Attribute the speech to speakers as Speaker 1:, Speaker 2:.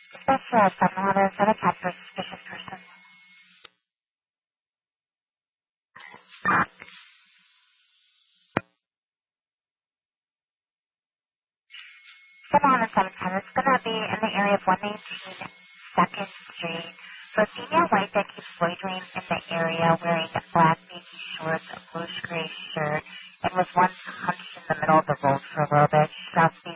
Speaker 1: Special 711 for the capture suspicious person. 710, it's going to be in the area of 119 2nd Street. For a female white that keeps loitering in the area wearing black baby shorts, a bluish gray shirt, and was once hunched in the middle of the road for a little bit. She's